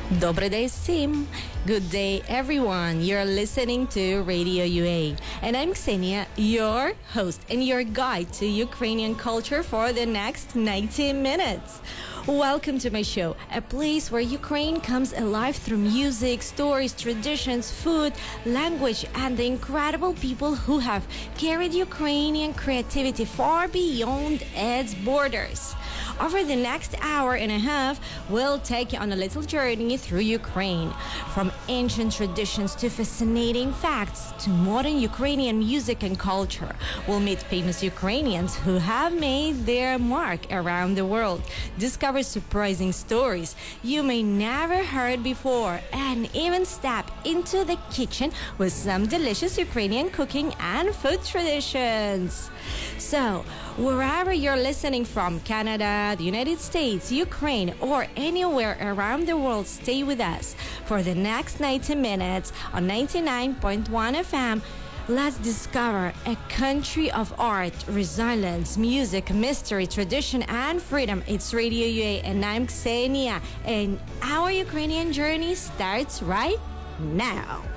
Добрий day, Sim. Good day, everyone. You're listening to Radio UA. And I'm Ksenia, your host and your guide to Ukrainian culture for the next 90 minutes. Welcome to my show, a place where Ukraine comes alive through music, stories, traditions, food, language, and the incredible people who have carried Ukrainian creativity far beyond its borders. Over the next hour and a half, we'll take you on a little journey through Ukraine. From ancient traditions to fascinating facts to modern Ukrainian music and culture, we'll meet famous Ukrainians who have made their mark around the world, discover surprising stories you may never heard before, and even step into the kitchen with some delicious Ukrainian cooking and food traditions. So, wherever you're listening from, Canada, the United States, Ukraine, or anywhere around the world, stay with us for the next 90 minutes on 99.1 FM. Let's discover a country of art, resilience, music, mystery, tradition, and freedom. It's Radio UA, and I'm Ksenia, and our Ukrainian journey starts right now.